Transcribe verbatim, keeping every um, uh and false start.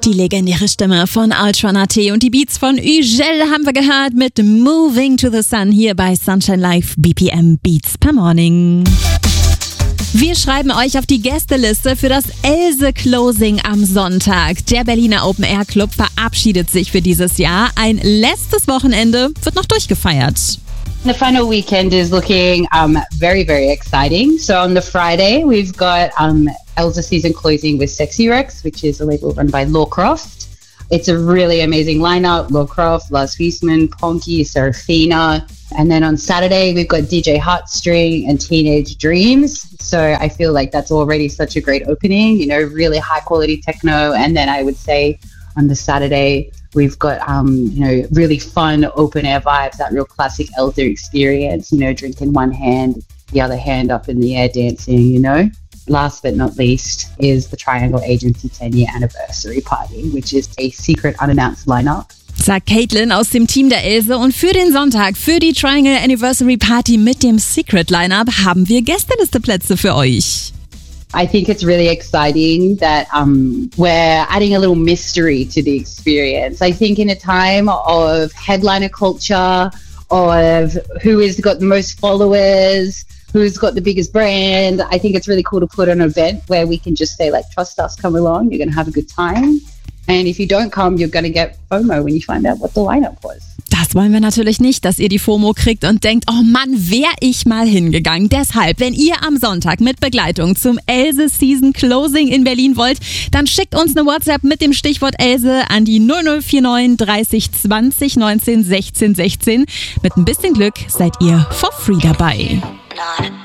Die legendäre Stimme von Ultranat und die Beats von Ugel haben wir gehört mit Moving to the Sun hier bei Sunshine Live B P M Beats per Morning. Wir schreiben euch auf die Gästeliste für das Else Closing am Sonntag. Der Berliner Open Air Club verabschiedet sich für dieses Jahr. Ein letztes Wochenende wird noch durchgefeiert. The final weekend is looking um, very, very exciting. So on the Friday, we've got um, Elsa season closing with Sexy Rex, which is a label run by Lawcroft. It's a really amazing lineup. Lawcroft, Lars Wiesman, Ponky, Serafina. And then on Saturday, we've got D J Heartstring and Teenage Dreams. So I feel like that's already such a great opening, you know, really high quality techno. And then I would say on the Saturday, we've got, um, you know, really fun open air vibes, that real classic Elsa experience, you know, drinking one hand, the other hand up in the air dancing, you know. Last but not least is the Triangle Agency ten year anniversary party, which is a secret unannounced lineup. Sagt Caitlin aus dem Team der Else. Und für den Sonntag, für die Triangle Anniversary Party mit dem Secret Lineup haben wir Gästelisteplätze für euch. I think it's really exciting that um, we're adding a little mystery to the experience. I think in a time of headliner culture, of who has got the most followers, who's got the biggest brand, I think it's really cool to put on an event where we can just say, like, trust us, come along, you're going to have a good time. And if you don't come, you're going to get FOMO when you find out what the lineup was. Das wollen wir natürlich nicht, dass ihr die FOMO kriegt und denkt, oh Mann, wär ich mal hingegangen. Deshalb, wenn ihr am Sonntag mit Begleitung zum Else Season Closing in Berlin wollt, dann schickt uns eine WhatsApp mit dem Stichwort Else an die null null vier neun dreißig zwanzig neunzehn sechzehn sechzehn. Mit ein bisschen Glück seid ihr for free dabei.